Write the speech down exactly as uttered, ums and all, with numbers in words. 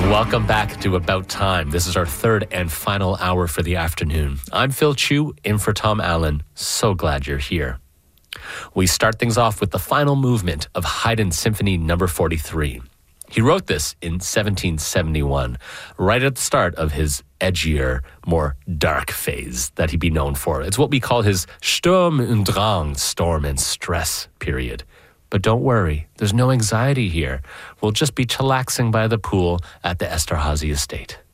Welcome back to About Time. This is our third and final hour for the afternoon. I'm Phil Chu, in for Tom Allen. So glad you're here. We start things off with the final movement of Haydn Symphony number forty-three. He wrote this in seventeen seventy-one, right at the start of his edgier, more dark phase that he'd be known for. It's what we call his Sturm und Drang, storm and stress period. But don't worry, there's no anxiety here. We'll just be chillaxing by the pool at the Esterhazy estate.